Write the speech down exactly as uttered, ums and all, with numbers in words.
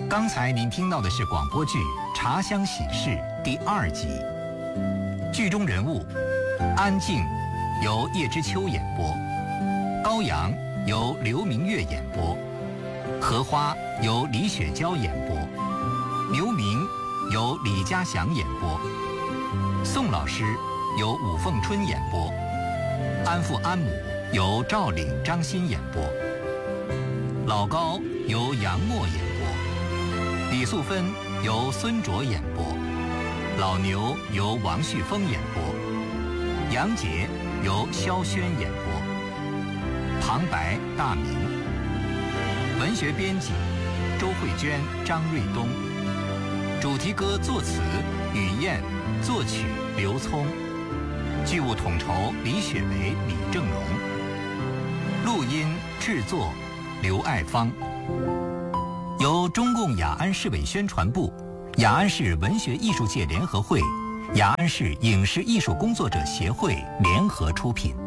刚才您听到的是广播剧《茶香喜事》第二集，剧中人物安静由叶知秋演播，高阳由刘明月演播，荷花由李雪娇演播，刘明由李家祥演播，宋老师由武凤春演播，安父安母由赵岭张欣演播，老高由杨默演播，李素芬由孙卓演播，老牛由王旭峰演播，杨杰由萧轩演播，旁白大明，文学编辑周慧娟、张瑞东，主题歌作词雨燕，作曲刘聪，剧务统筹李雪梅、李正荣，录音制作刘爱芳，由中共雅安市委宣传部、雅安市文学艺术界联合会、雅安市影视艺术工作者协会联合出品。